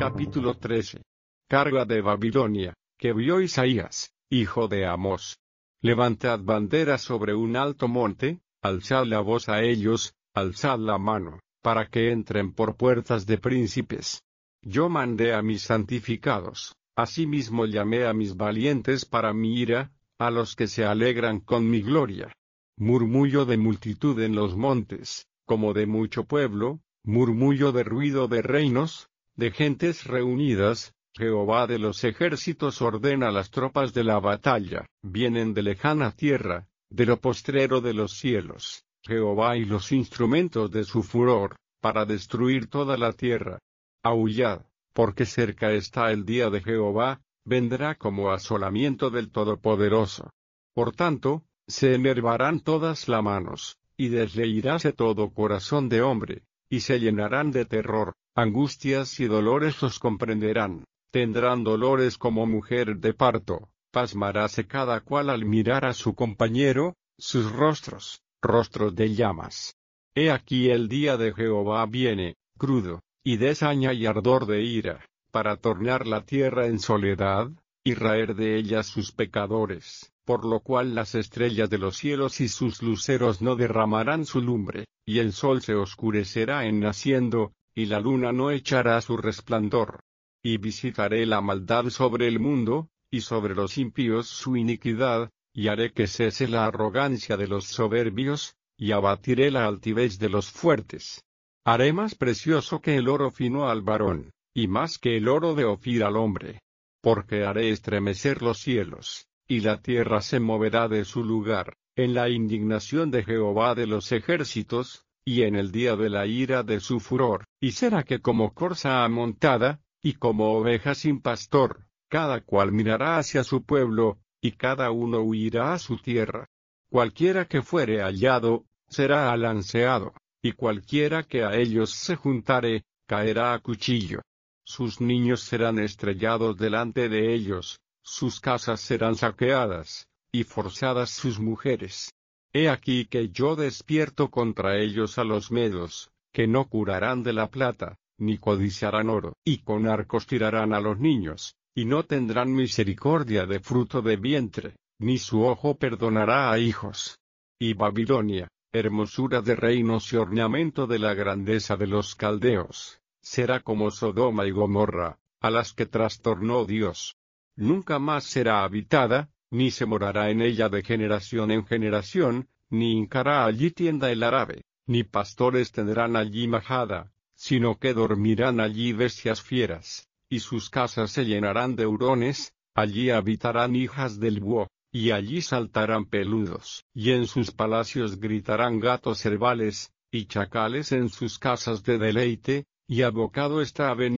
Capítulo 13. Carga de Babilonia, que vio Isaías, hijo de Amós. Levantad bandera sobre un alto monte, alzad la voz a ellos, alzad la mano, para que entren por puertas de príncipes. Yo mandé a mis santificados, asimismo llamé a mis valientes para mi ira, a los que se alegran con mi gloria. Murmullo de multitud en los montes, como de mucho pueblo, murmullo de ruido de reinos, de gentes reunidas. Jehová de los ejércitos ordena las tropas de la batalla, vienen de lejana tierra, de lo postrero de los cielos, Jehová y los instrumentos de su furor, para destruir toda la tierra. Aullad, porque cerca está el día de Jehová, vendrá como asolamiento del Todopoderoso. Por tanto, se enervarán todas las manos, y desleiráse todo corazón de hombre, y se llenarán de terror, angustias y dolores los comprenderán. Tendrán dolores como mujer de parto, pasmaráse cada cual al mirar a su compañero, sus rostros de llamas. He aquí el día de Jehová viene, crudo, y de saña y ardor de ira, para tornar la tierra en soledad, y raer de ella sus pecadores, por lo cual las estrellas de los cielos y sus luceros no derramarán su lumbre, y el sol se oscurecerá en naciendo, y la luna no echará su resplandor. Y visitaré la maldad sobre el mundo, y sobre los impíos su iniquidad, y haré que cese la arrogancia de los soberbios, y abatiré la altivez de los fuertes. Haré más precioso que el oro fino al varón, y más que el oro de Ofir al hombre. Porque haré estremecer los cielos, y la tierra se moverá de su lugar, en la indignación de Jehová de los ejércitos, y en el día de la ira de su furor, y será que como corza amontada, y como oveja sin pastor, cada cual mirará hacia su pueblo, y cada uno huirá a su tierra. Cualquiera que fuere hallado, será alanceado, y cualquiera que a ellos se juntare, caerá a cuchillo. Sus niños serán estrellados delante de ellos, sus casas serán saqueadas, y forzadas sus mujeres. He aquí que yo despierto contra ellos a los medos, que no curarán de la plata, ni codiciarán oro, y con arcos tirarán a los niños, y no tendrán misericordia de fruto de vientre, ni su ojo perdonará a hijos. Y Babilonia, hermosura de reinos y ornamento de la grandeza de los caldeos, será como Sodoma y Gomorra, a las que trastornó Dios. Nunca más será habitada, ni se morará en ella de generación en generación, ni hincará allí tienda el árabe, ni pastores tendrán allí majada, sino que dormirán allí bestias fieras, y sus casas se llenarán de hurones, allí habitarán hijas del búho, y allí saltarán peludos, y en sus palacios gritarán gatos cervales, y chacales en sus casas de deleite, y abocado está a venir